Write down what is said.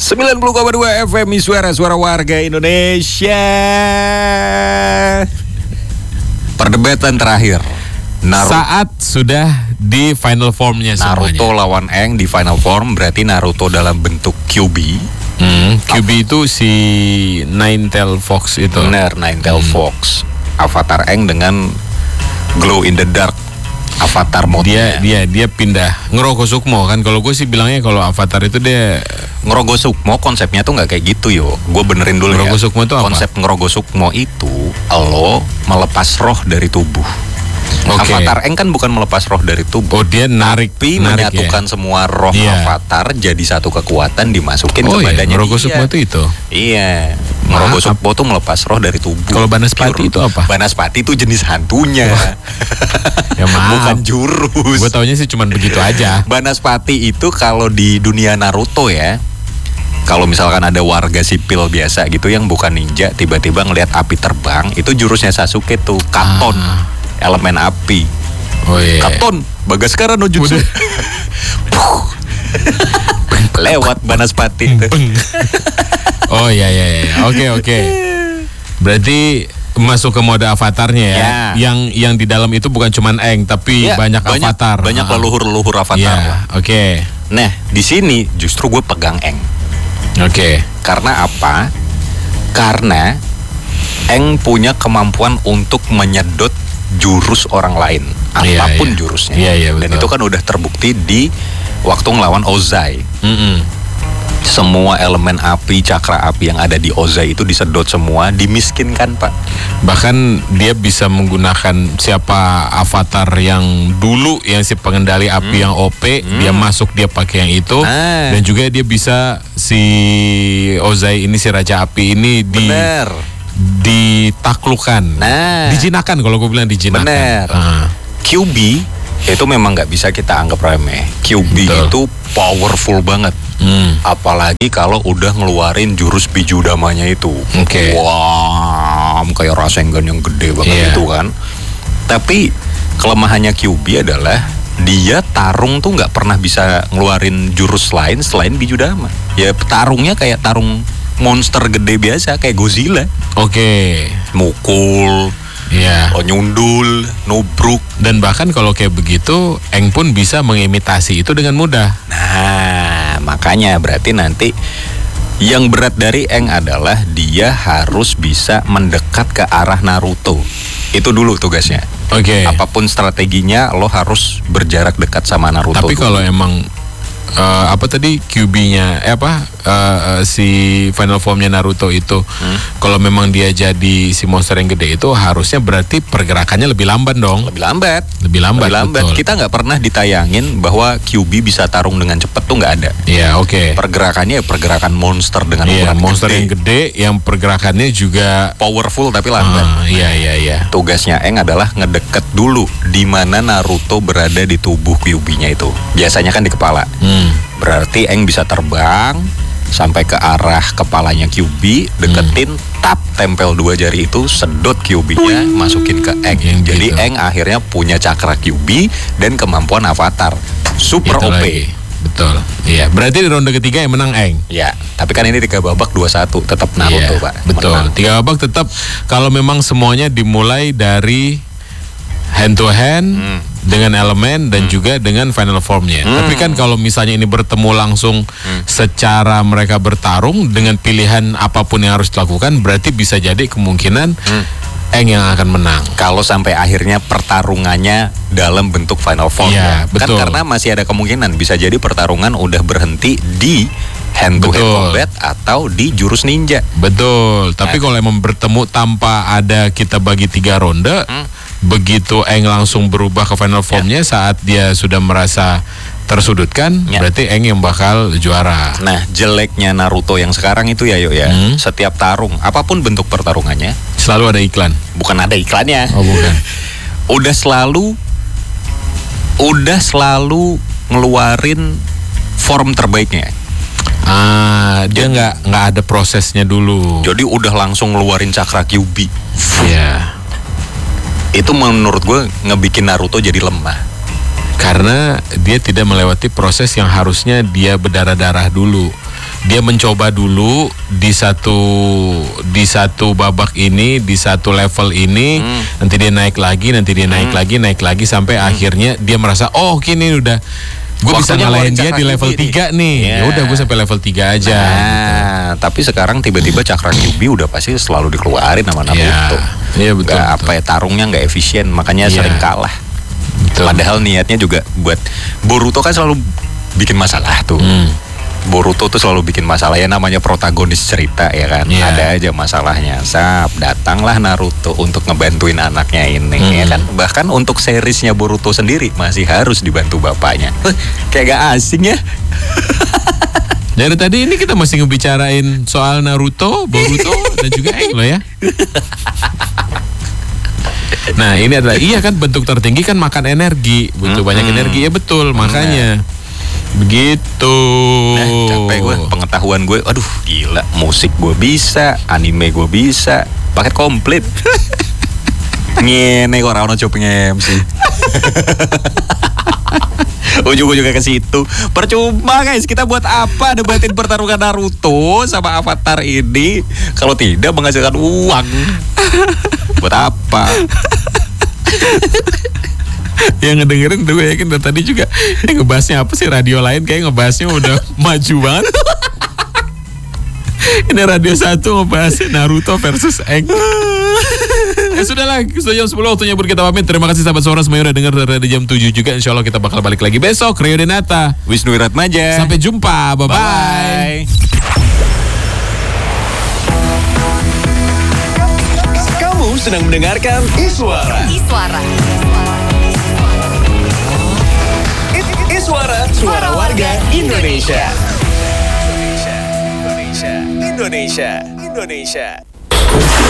90,2 FM suara warga Indonesia. Perdebatan terakhir. Saat sudah di final formnya semuanya. Naruto lawan Aang di final form, berarti Naruto dalam bentuk Kyuubi. Kyuubi itu si Nine-Tail Fox itu. Benar, Nine-Tail Fox. Avatar Aang dengan glow in the dark avatar mode-nya. Dia pindah Ngerogo Sukmo kan. Kalau gue sih bilangnya kalau Avatar itu dia Ngerogo Sukmo konsepnya tuh nggak kayak gitu yo. Gue benerin dulu Ngerogo ya. Sukmo itu apa? Konsep Ngerogo Sukmo itu lo melepas roh dari tubuh. Okay. Avatar Aang kan bukan melepas roh dari tubuh. Oh, dia tapi menyatukan semua roh Avatar jadi satu kekuatan dimasukin ke badannya. Ngerogo Sukmo itu. Iya. Ngerogo Sukmo tuh melepas roh dari tubuh. Kalau Banaspati itu apa? Banaspati itu jenis hantunya. Ya maaf. Bukan jurus. Gue taunya sih cuman begitu aja. Banaspati itu kalau di dunia Naruto ya, kalau misalkan ada warga sipil biasa gitu yang bukan ninja, tiba-tiba ngelihat api terbang, itu jurusnya Sasuke tuh, Katon, elemen api. Oh iya. Katon, Bagaskara no Jutsu. Lewat Banaspati. Oh iya. Oke. Berarti masuk ke mode avatarnya ya. Yang di dalam itu bukan cuman Aang tapi banyak avatar. Banyak leluhur avatar. Oke. Nah, di sini justru gue pegang Aang. Oke. Karena apa? Karena Aang punya kemampuan untuk menyedot jurus orang lain, apapun jurusnya. Dan itu kan udah terbukti di waktu ngelawan Ozai. Semua elemen api, cakra api yang ada di Ozai itu disedot semua, dimiskinkan Pak. Bahkan dia bisa menggunakan siapa avatar yang dulu yang si pengendali api yang OP, dia masuk dia pakai yang itu. Dan juga dia bisa si Ozai ini, si Raja Api ini ditaklukkan. Dijinakan kalau gue bilang dijinakan. Bener. Kyuubi itu memang nggak bisa kita anggap remeh. Kyuubi itu powerful banget. Apalagi kalau udah ngeluarin jurus Bijudamanya itu. Wah, kayak Rasengan yang gede banget itu kan. Tapi kelemahannya Kyuubi adalah dia tarung tuh nggak pernah bisa ngeluarin jurus lain selain Bijudama. Ya tarungnya kayak tarung monster gede biasa kayak Godzilla. Mukul, nyundul, nubruk. Dan bahkan kalau kayak begitu, Aang pun bisa mengimitasi itu dengan mudah. Nah, makanya berarti nanti yang berat dari Aang adalah dia harus bisa mendekat ke arah Naruto. Itu dulu tugasnya. Apapun strateginya, lo harus berjarak dekat sama Naruto. Tapi kalau emang Kyuubi-nya si final formnya Naruto itu kalau memang dia jadi si monster yang gede itu harusnya berarti pergerakannya lebih lambat dong. Lebih lambat. Betul. Kita nggak pernah ditayangin bahwa Kyuubi bisa tarung dengan cepat tuh nggak ada. Pergerakannya pergerakan monster dengan monster yang gede yang pergerakannya juga powerful tapi lambat. Tugasnya Aang adalah ngedeket dulu di mana Naruto berada di tubuh Kyuubi-nya itu. Biasanya kan di kepala. Berarti Aang bisa terbang sampai ke arah kepalanya Kyuubi, deketin, tempel 2 jari itu, sedot Kyuubi-nya, masukin ke Aang. Jadi Aang akhirnya punya cakra Kyuubi dan kemampuan avatar super OP. Betul. Iya, berarti di ronde ketiga yang menang Aang. Ya, tapi kan ini 3 babak 2-1 tetap Naruto, Pak. Betul. Menang. 3 babak tetap kalau memang semuanya dimulai dari hand to hand dengan elemen dan juga dengan final formnya. Tapi kan kalau misalnya ini bertemu langsung secara mereka bertarung dengan pilihan apapun yang harus dilakukan, berarti bisa jadi kemungkinan Aang yang akan menang. Kalau sampai akhirnya pertarungannya dalam bentuk final form. Kan karena masih ada kemungkinan bisa jadi pertarungan udah berhenti di hand to hand combat atau di jurus ninja. Betul. Tapi kalau emang bertemu tanpa ada kita bagi 3 ronde, begitu Aang langsung berubah ke final formnya saat dia sudah merasa tersudutkan, berarti Aang yang bakal juara. Nah, jeleknya Naruto yang sekarang itu ya setiap tarung, apapun bentuk pertarungannya, selalu ada iklan. Bukan ada iklannya. Oh, bukan. Udah selalu ngeluarin form terbaiknya. Dia nggak ada prosesnya dulu. Jadi udah langsung ngeluarin cakra Kyuubi. Itu menurut gue ngebikin Naruto jadi lemah. Karena dia tidak melewati proses yang harusnya dia berdarah-darah dulu. dia mencoba dulu di satu babak ini, di satu level ini, nanti dia naik lagi, naik lagi sampai akhirnya dia merasa ini udah gue bisa ngalahin dia di level 3 nih. Ya udah gue sampai level 3 aja. Tapi sekarang tiba-tiba cakra QB udah pasti selalu dikeluarin sama Naruto. Iya betul. Tarungnya nggak efisien, makanya sering kalah. Betul. Padahal niatnya juga buat Boruto kan selalu bikin masalah tuh. Boruto tuh selalu bikin masalah, ya namanya protagonis cerita ya kan. Ada aja masalahnya. Datanglah Naruto untuk ngebantuin anaknya ini ya kan. Bahkan untuk seriesnya Boruto sendiri masih harus dibantu bapaknya. Kayak gak asing ya. Dari tadi ini kita masih ngebicarain soal Naruto, Boruto dan juga Aang loh ya. Nah ini adalah kan bentuk tertinggi kan makan energi, butuh banyak energi ya betul, makanya begitu. Capek gue, pengetahuan gue, aduh gila, musik gue bisa, anime gue bisa, paket komplit. Ngene kok ora ono shopping MC. Ujung-ujungnya ke situ. Percuma guys, kita buat apa debatin pertarungan Naruto sama Avatar ini kalau tidak menghasilkan uang? Buat apa? Yang ngedengerin tuh gue yakin dari tadi juga ngebahasnya apa sih, radio lain kayak ngebahasnya udah maju banget. Ini radio 1 ngebahasnya Naruto versus Aang. Sudahlah, sudah jam 10 waktunya kita pamit. Terima kasih sahabat Suara semuanya udah denger dari jam 7 juga. Insya Allah kita bakal balik lagi besok. Rio Denata, Wisnu Wiratmaja. Sampai jumpa, bye-bye. Kamu sedang mendengarkan Iswara. Iswara, suara warga Indonesia. Indonesia.